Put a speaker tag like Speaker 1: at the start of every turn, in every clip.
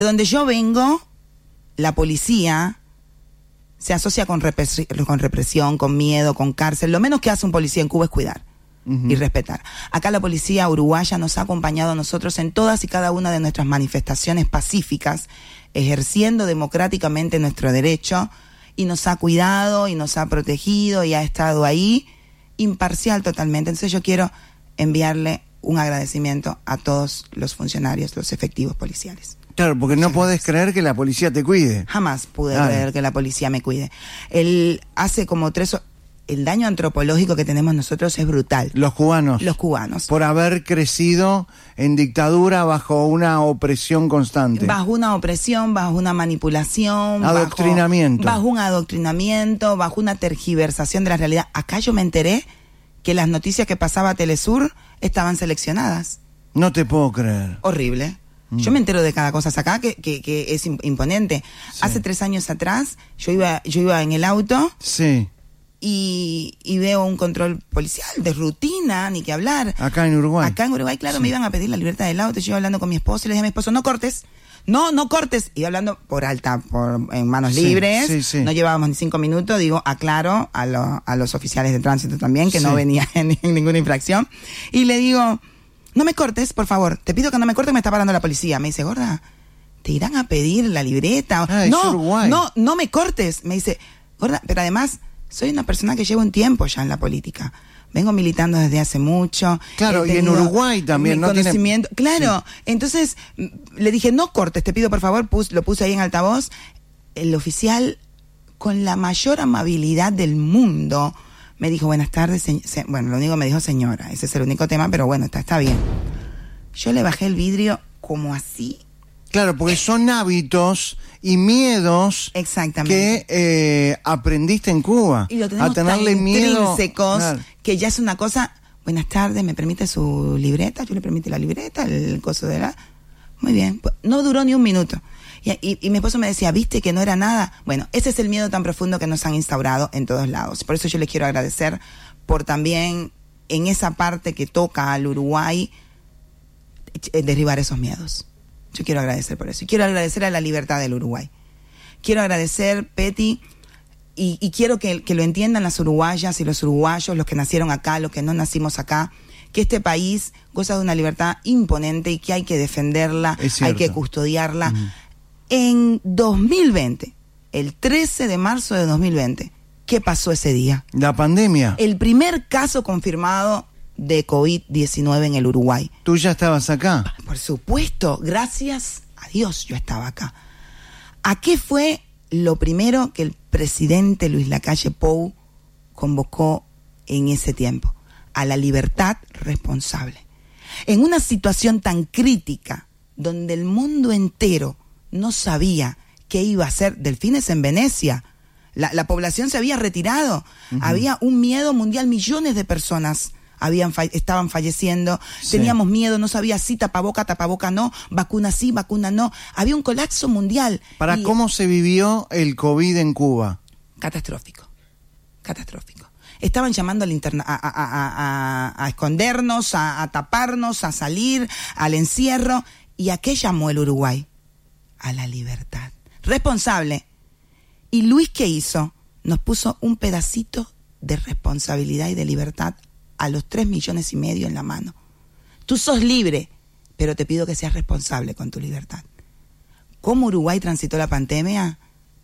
Speaker 1: donde yo vengo, la policía se asocia con represión, con miedo, con cárcel. Lo menos que hace un policía en Cuba es cuidar y respetar. Acá la policía uruguaya nos ha acompañado a nosotros en todas y cada una de nuestras manifestaciones pacíficas, ejerciendo democráticamente nuestro derecho, y nos ha cuidado y nos ha protegido y ha estado ahí, imparcial totalmente. Entonces yo quiero enviarle un agradecimiento a todos los funcionarios, los efectivos policiales.
Speaker 2: Claro, porque no podés creer que la policía te cuide.
Speaker 1: Jamás pude creer que la policía me cuide. Hace como el daño antropológico que tenemos nosotros es brutal.
Speaker 2: Los cubanos.
Speaker 1: Los cubanos.
Speaker 2: Por haber crecido en dictadura bajo una opresión constante.
Speaker 1: Bajo una opresión, bajo una manipulación.
Speaker 2: Adoctrinamiento.
Speaker 1: Bajo un adoctrinamiento, bajo una tergiversación de la realidad. Acá yo me enteré que las noticias que pasaba Telesur estaban seleccionadas.
Speaker 2: No te puedo creer.
Speaker 1: Horrible. Yo me entero de cada cosa acá que es imponente. Sí. Hace 3 años atrás, yo iba en el auto.
Speaker 2: Sí.
Speaker 1: Y veo un control policial de rutina, ni que hablar.
Speaker 2: Acá en Uruguay.
Speaker 1: Acá en Uruguay, claro, sí. Me iban a pedir la libertad del auto. Yo iba hablando con mi esposo y le dije a mi esposo, no cortes. No cortes. Iba hablando en manos libres.
Speaker 2: Sí, sí.
Speaker 1: No llevábamos ni 5 minutos. Digo, aclaro a los oficiales de tránsito también, que no venía en ninguna infracción. Y le digo, no me cortes, por favor. Te pido que no me cortes, me está parando la policía. Me dice, gorda, te irán a pedir la libreta. No me cortes. Me dice, gorda, pero además soy una persona que lleva un tiempo ya en la política. Vengo militando desde hace mucho.
Speaker 2: Claro, y en Uruguay también, ¿no?
Speaker 1: Conocimiento. Claro, sí. Entonces le dije, no cortes, te pido por favor, lo puse ahí en altavoz. El oficial, con la mayor amabilidad del mundo, me dijo, buenas tardes, bueno, lo único que me dijo señora, ese es el único tema, pero bueno, está bien. Yo le bajé el vidrio como así.
Speaker 2: Claro, porque son hábitos y miedos que aprendiste en Cuba.
Speaker 1: Y lo tenemos
Speaker 2: a tenerle
Speaker 1: tan
Speaker 2: miedo,
Speaker 1: intrínsecos,
Speaker 2: claro,
Speaker 1: que ya es una cosa, buenas tardes, ¿me permite su libreta? Yo le permite la libreta, el coso de la... Muy bien, no duró ni un minuto. Y mi esposo me decía, ¿viste que no era nada? Bueno, ese es el miedo tan profundo que nos han instaurado en todos lados. Por eso yo les quiero agradecer por también, en esa parte que toca al Uruguay, derribar esos miedos. Yo quiero agradecer por eso. Y quiero agradecer a la libertad del Uruguay. Quiero agradecer, Peti, y quiero que lo entiendan las uruguayas y los uruguayos, los que nacieron acá, los que no nacimos acá, que este país goza de una libertad imponente y que hay que defenderla, hay que custodiarla. En 2020, el 13 de marzo de 2020, ¿qué pasó ese día?
Speaker 2: La pandemia.
Speaker 1: El primer caso confirmado de COVID-19 en el Uruguay.
Speaker 2: ¿Tú ya estabas acá?
Speaker 1: Por supuesto, gracias a Dios yo estaba acá. ¿A qué fue lo primero que el presidente Luis Lacalle Pou convocó en ese tiempo? A la libertad responsable. En una situación tan crítica, donde el mundo entero no sabía qué iba a hacer, delfines en Venecia, la población se había retirado, había un miedo mundial, millones de personas estaban falleciendo, teníamos miedo, no sabía si tapaboca no, vacuna sí, vacuna no, había un colapso mundial.
Speaker 2: ¿Cómo se vivió el COVID en Cuba?
Speaker 1: Catastrófico. Estaban llamando a escondernos, a taparnos, a salir, al encierro. ¿Y a qué llamó el Uruguay? A la libertad. Responsable. ¿Y Luis qué hizo? Nos puso un pedacito de responsabilidad y de libertad a los 3,5 millones en la mano. Tú sos libre, pero te pido que seas responsable con tu libertad. ¿Cómo Uruguay transitó la pandemia?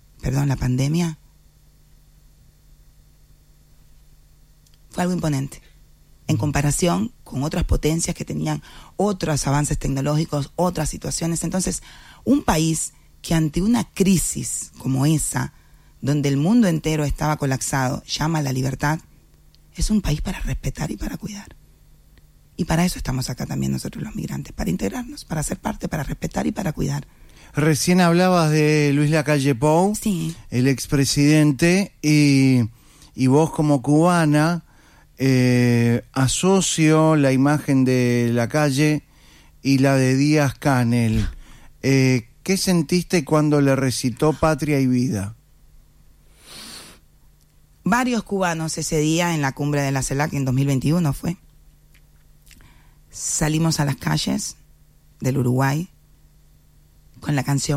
Speaker 1: Fue algo imponente. En comparación con otras potencias que tenían otros avances tecnológicos, otras situaciones. Entonces, un país que ante una crisis como esa, donde el mundo entero estaba colapsado, llama a la libertad, es un país para respetar y para cuidar. Y para eso estamos acá también nosotros los migrantes, para integrarnos, para ser parte, para respetar y para cuidar.
Speaker 2: Recién hablabas de Luis Lacalle Pou,
Speaker 1: sí,
Speaker 2: el expresidente, y vos como cubana, asocio la imagen de Lacalle y la de Díaz-Canel. ¿Qué sentiste cuando le recitó Patria y Vida?
Speaker 1: Varios cubanos ese día en la cumbre de la CELAC en 2021 fue. Salimos a las calles del Uruguay con la canción